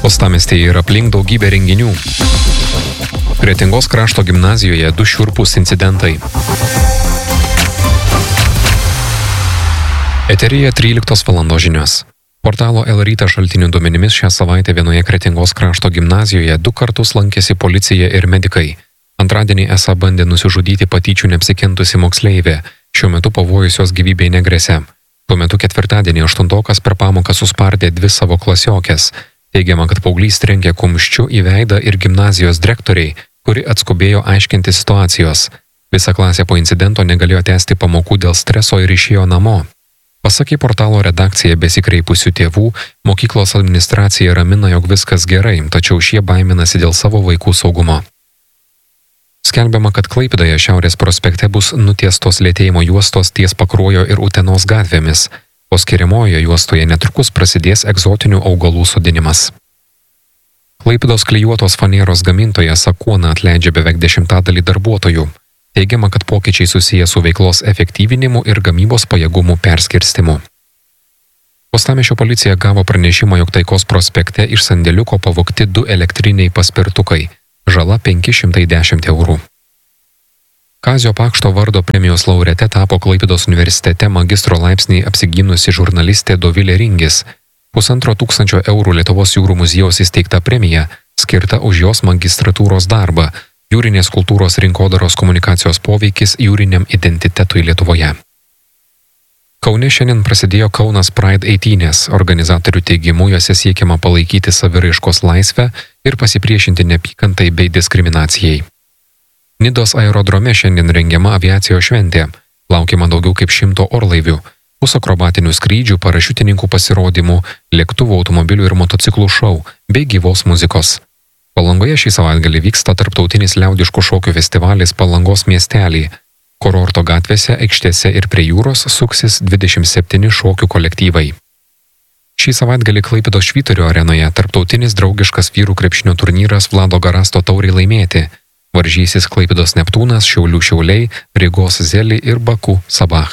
Uostamiestyje ir aplink daugybė renginių. Kretingos krašto gimnazijoje 2 šiurpūs incidentai. Eteryje 13 valandos žinios. Portalo L-rytas šaltinių duomenimis šią savaitę vienoje Kretingos krašto gimnazijoje 2 kartus lankėsi policija ir medikai. Antradienį esą bandė nusižudyti patyčių neapsikentusi moksleivė. Šiuo metu pavojus jos gyvybei negresia. Tuo metu ketvirtadienį 8-okas per pamoką suspardė 2 savo klasiokės. Teigiama, kad paauglys trenkė kumščiu į veidą ir gimnazijos direktoriai, kuri atskubėjo aiškinti situacijos. Visa klasė po incidento negalėjo tęsti pamokų dėl streso ir išėjo namo. Pasak į portalo redakciją besikreipusių tėvų, mokyklos administracija ramina, jog viskas gerai, tačiau šie baiminasi dėl savo vaikų saugumo. Skelbiama, kad Klaipėdoje Šiaurės prospekte bus nutiestos lėtėjimo juostos ties Pakruojo ir Utenos gatvėmis, o skiriamojoje juostoje netrukus prasidės egzotinių augalų sodinimas. Klaipėdos klijuotos faneros gamintojas Sakuona atleidžia beveik 10% darbuotojų. Teigiama, kad pokyčiai susiję su veiklos efektyvinimu ir gamybos pajėgumų perskirstimu. Uostamiesčio policija gavo pranešimą, jog Taikos prospekte iš sandėliuko pavogti 2 elektriniai paspirtukai. Žala 510 eurų. Kazio Pakšto vardo premijos laureate tapo Klaipėdos universitete magistro laipsnį apsigynusi žurnalistė Dovilė Ringis. 1500 eurų Lietuvos jūrų muziejaus įsteigta premija skirta už jos magistratūros darbą Jūrinės kultūros rinkodaros komunikacijos poveikis jūriniam identitetui Lietuvoje. Kaune šiandien prasidėjo Kaunas Pride eitynės. Organizatorių teigimu juose siekiama palaikyti saviraiškos laisvę ir pasipriešinti neapykantai bei diskriminacijai. Nidos aerodrome šiandien rengiama aviacijos šventė. Laukiama daugiau kaip 100 orlaivių. Bus akrobatinių skrydžių, parašiutininkų pasirodymų, lėktuvų, automobilių ir motociklų šou bei gyvos muzikos. Palangoje šį savaitgalį vyksta tarptautinis liaudiškų šokių festivalis Palangos miestelį. Kurorto gatvėse, aikštėse ir prie jūros suksis 27 šokių kolektyvai. Šį savaitgalį Klaipėdos Švyturio arenoje tarptautinis draugiškas vyrų krepšinio turnyras Vlado Garasto taurei laimėti. Varžysis Klaipėdos Neptūnas, Šiaulių Šiauliai, Rygos Zeli ir Baku Sabah.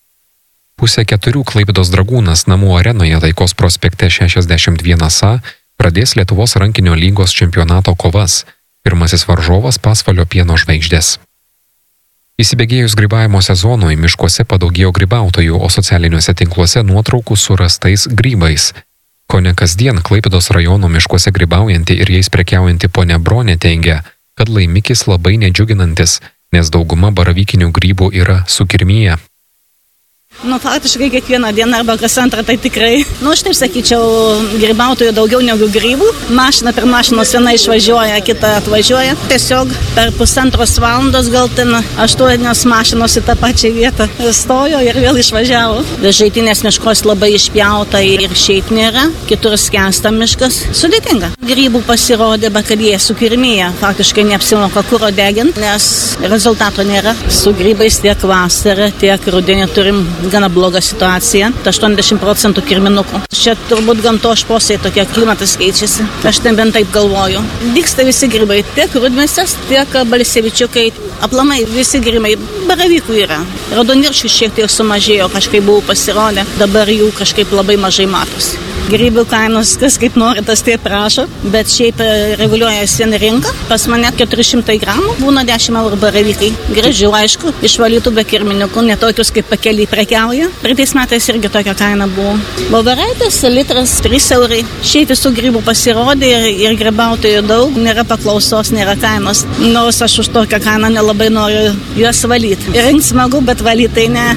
3:30 Klaipėdos Dragūnas namų arenoje Taikos prospekte 61A pradės Lietuvos rankinio lygos čempionato kovas. Pirmasis varžovas Pasvalio Pieno Žvaigždės. Įsibėgėjus grybavimo sezonui miškuose padaugėjo grybautojų, o socialiniuose tinkluose nuotraukų su rastais grybais. Kone kasdien Klaipėdos rajono miškuose grybaujanti ir jais prekiaujanti ponia Bronė teigia, kad laimikis labai nedžiuginantis, nes dauguma baravykinių grybų yra sukirmyje. Faktiškai kiekvieną dieną arba kas antrą tai tikrai. Aš taip sakyčiau, grybautojų daugiau negu grybų. Mašina per mašinos viena išvažiuoja, kita atvažiuoja. Tiesiog per 1,5 valandos gal ten 8 mašinos į tą pačią vietą stojo ir vėl išvažiavo. Žaitinės miškos labai išpjauta ir šiaip nėra. Kitur skęsta miškas. Sudėtinga. Grybų pasirodė, bet kad jie sukirmėja. Faktiškai neapsimoka kuro deginti, nes rezultato nėra. Su grybais tiek vasarą, tiek rudenį turim gana blogą situaciją, 80% kirminukų. Čia turbūt gamtos šposai tokie, klimatas keičiasi. Aš ten bent taip galvoju. Dygsta visi grybai, tiek rudmėsės, tiek balsevičiukai, aplamai visi grybai, baravykų yra. Raudoniršių šiek tiek sumažėjo, kažkaip buvo pasirodę, dabar jų kažkaip labai mažai matosi. Grybų kainos, kas kaip nori, tas taip prašo, bet šiaip reguliuojasi viena rinka. Pas mane 400 gramų, būna 10 eurų baravykai. Gražių, aišku, išvalytų be kirminiukų, netokius kaip pakeliai prekiauja. Praeitais metais irgi tokia kaina buvo. Voveraitės litras 3 eurai. Šiaip visų grybų pasirodė ir grybautojų daug, nėra paklausos, nėra kainos. Nors aš už tokią kainą nelabai noriu juos valyti. Rinkti smagu, bet valyti tai ne.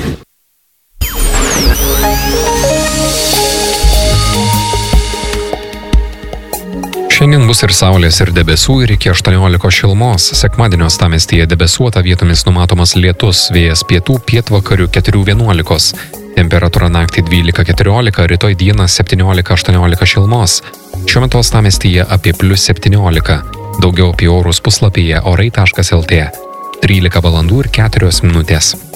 Šiandien bus ir saulės, ir debesų, ir iki 18 šilumos. Sekmadienio uostamiestyje debesuota, vietomis numatomas lietus, vėjas pietų, pietvakarių 4–11. Temperatūra naktį 12–14, rytoj dieną 17–18 šilumos. Šiuo metu uostamiestyje apie +17. Daugiau apie orus puslapyje orai.lt. 13 valandų ir 4 minutės.